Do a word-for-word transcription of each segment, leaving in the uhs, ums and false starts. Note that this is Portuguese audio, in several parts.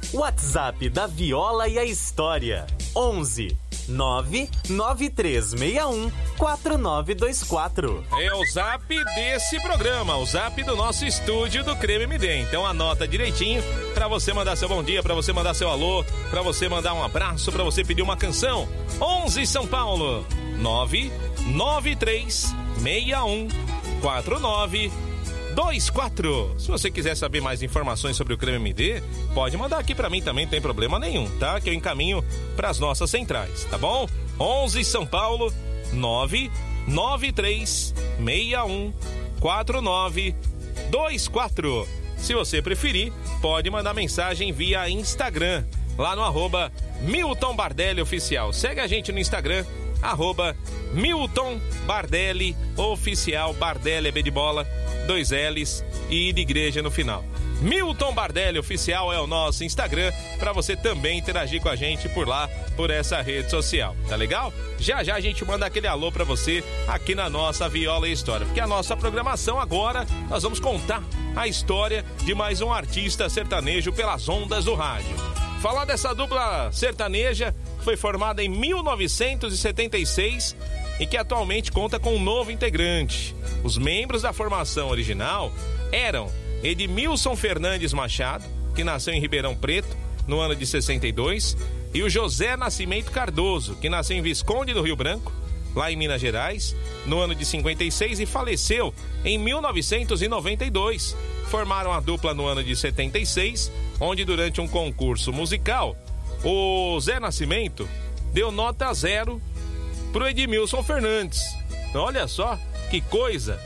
WhatsApp da Viola e a História. onze nove nove três seis um quatro nove dois quatro. É o zap desse programa, o zap do nosso estúdio do Creme M D. Então anota direitinho pra você mandar seu bom dia, pra você mandar seu alô, pra você mandar um abraço, pra você pedir uma canção. onze São Paulo, nove nove três seis um quatro nove dois quatro. Se você quiser saber mais informações sobre o Creme M D, pode mandar aqui pra mim também, não tem problema nenhum, tá? Que eu encaminho pras nossas centrais, tá bom? onze São Paulo, nove nove três seis um quatro nove dois quatro. Se você preferir, pode mandar mensagem via Instagram, lá no arroba Milton Bardelli Oficial. Segue a gente no Instagram, arroba Milton Bardelli Oficial. Bardelli é B de bola, dois L's e I de igreja no final. Milton Bardelli Oficial é o nosso Instagram, para você também interagir com a gente por lá, por essa rede social, tá legal? Já já a gente manda aquele alô para você aqui na nossa Viola e História, porque a nossa programação agora, nós vamos contar a história de mais um artista sertanejo pelas ondas do rádio. Falar dessa dupla sertaneja que foi formada em mil novecentos e setenta e seis e que atualmente conta com um novo integrante. Os membros da formação original eram Edmilson Fernandes Machado, que nasceu em Ribeirão Preto no ano de sessenta e dois, e o José Nascimento Cardoso, que nasceu em Visconde do Rio Branco, lá em Minas Gerais, no ano de cinquenta e seis e faleceu em mil novecentos e noventa e dois. Formaram a dupla no ano de setenta e seis, onde durante um concurso musical, o Zé Nascimento deu nota zero pro Edmilson Fernandes. Olha só que coisa!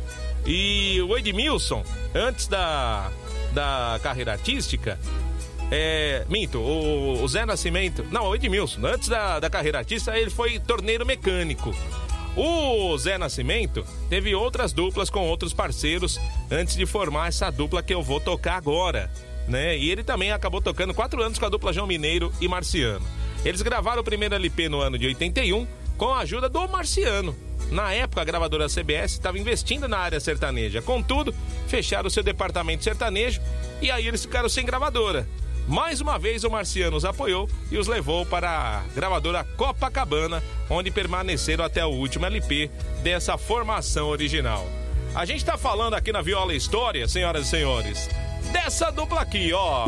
E o Edmilson, antes da, da carreira artística, é, minto, o, o Zé Nascimento, não, o Edmilson, antes da, da carreira artística, ele foi torneiro mecânico. O Zé Nascimento teve outras duplas com outros parceiros antes de formar essa dupla que eu vou tocar agora, né? E ele também acabou tocando quatro anos com a dupla João Mineiro e Marciano. Eles gravaram o primeiro L P no ano de oitenta e um com a ajuda do Marciano. Na época, a gravadora C B S estava investindo na área sertaneja. Contudo, fecharam o seu departamento sertanejo e aí eles ficaram sem gravadora. Mais uma vez, o Marciano os apoiou e os levou para a gravadora Copacabana, onde permaneceram até o último L P dessa formação original. A gente está falando aqui na Viola História, senhoras e senhores, dessa dupla aqui, ó.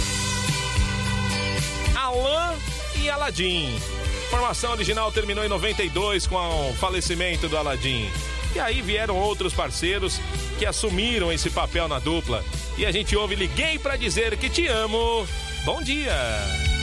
Alan e Aladim. A formação original terminou em noventa e dois com o falecimento do Aladim. E aí vieram outros parceiros que assumiram esse papel na dupla. E a gente ouve Liguei Pra Dizer Que Te Amo. Bom dia!